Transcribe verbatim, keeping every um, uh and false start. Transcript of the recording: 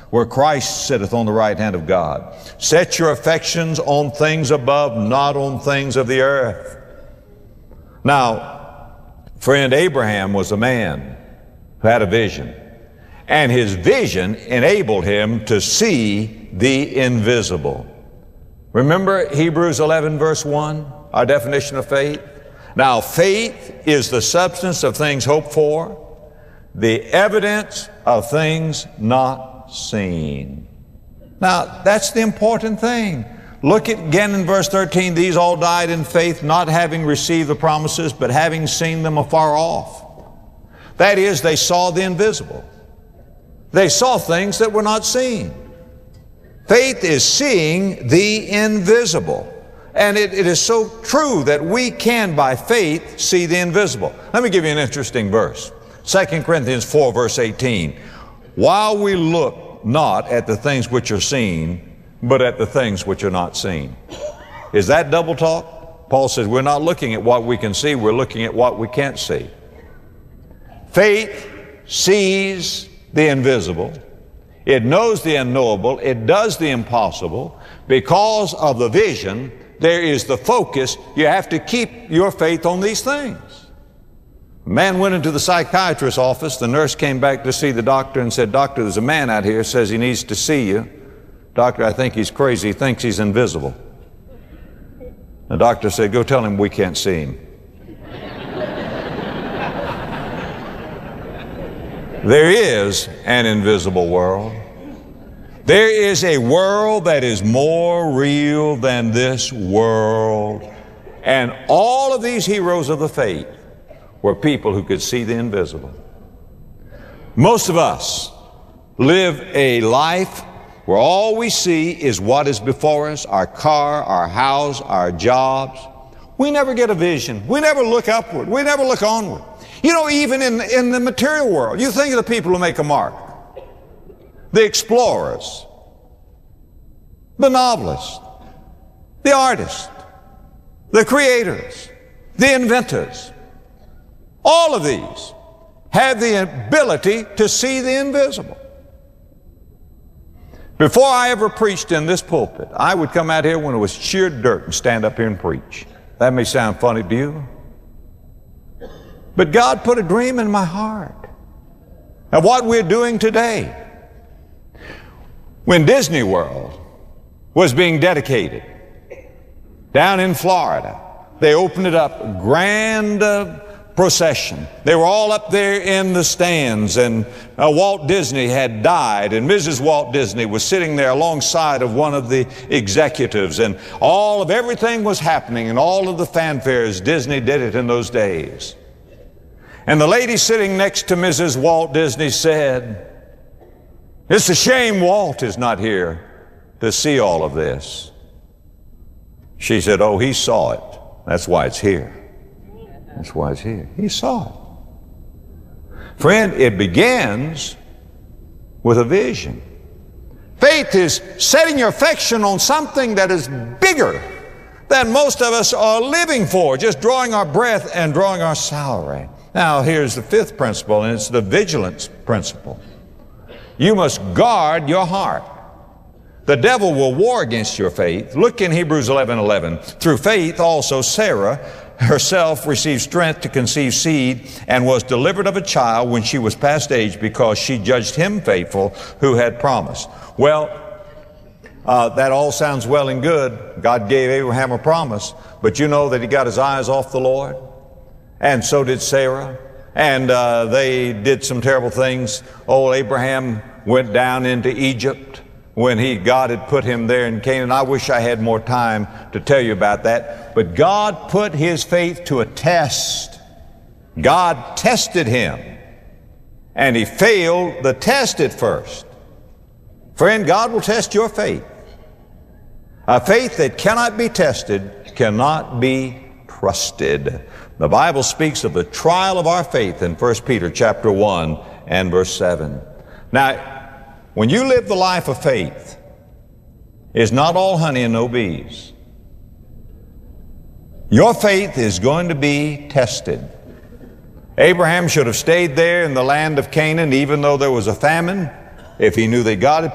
where Christ sitteth on the right hand of God. Set your affections on things above, not on things of the earth. Now, friend, Abraham was a man who had a vision, and his vision enabled him to see the invisible. Remember Hebrews eleven verse one, our definition of faith? Now, faith is the substance of things hoped for, the evidence of things not seen. Now, that's the important thing. Look at again in verse thirteen, these all died in faith, not having received the promises, but having seen them afar off. That is, they saw the invisible. They saw things that were not seen. Faith is seeing the invisible. And it, it is so true that we can, by faith, see the invisible. Let me give you an interesting verse. Second Corinthians four, verse eighteen. While we look not at the things which are seen, but at the things which are not seen. Is that double talk? Paul says we're not looking at what we can see, we're looking at what we can't see. Faith sees the invisible. It knows the unknowable. It does the impossible. Because of the vision, there is the focus. You have to keep your faith on these things. A man went into the psychiatrist's office. The nurse came back to see the doctor and said, "Doctor, there's a man out here, says he needs to see you." "Doctor, I think he's crazy. He thinks he's invisible." The doctor said, "Go tell him we can't see him." There is an invisible world. There is a world that is more real than this world. And all of these heroes of the faith were people who could see the invisible. Most of us live a life where all we see is what is before us, our car, our house, our jobs. We never get a vision. We never look upward. We never look onward. You know, even in, in the material world, you think of the people who make a mark. The explorers, the novelists, the artists, the creators, the inventors. All of these have the ability to see the invisible. Before I ever preached in this pulpit, I would come out here when it was sheer dirt and stand up here and preach. That may sound funny to you. But God put a dream in my heart of what we're doing today. When Disney World was being dedicated down in Florida, they opened it up, a grand uh, procession. They were all up there in the stands, and uh, Walt Disney had died, and Missus Walt Disney was sitting there alongside of one of the executives, and all of everything was happening, and all of the fanfares. Disney did it in those days. And the lady sitting next to Missus Walt Disney said, "It's a shame Walt is not here to see all of this." She said, "Oh, he saw it. That's why it's here. That's why it's here." He saw it. Friend, it begins with a vision. Faith is setting your affection on something that is bigger than most of us are living for, just drawing our breath and drawing our salary. Now, here's the fifth principle, and it's the vigilance principle. You must guard your heart. The devil will war against your faith. Look in Hebrews eleven eleven. Through faith also Sarah herself received strength to conceive seed and was delivered of a child when she was past age, because she judged him faithful who had promised. Well, uh, that all sounds well and good. God gave Abraham a promise, but you know that he got his eyes off the Lord. And so did Sarah. And uh, they did some terrible things. Old Abraham went down into Egypt when he, God had put him there in Canaan. I wish I had more time to tell you about that. But God put his faith to a test. God tested him. And he failed the test at first. Friend, God will test your faith. A faith that cannot be tested cannot be trusted. The Bible speaks of the trial of our faith in First Peter chapter one and verse seven. Now, when you live the life of faith, it's not all honey and no bees. Your faith is going to be tested. Abraham should have stayed there in the land of Canaan, even though there was a famine, if he knew that God had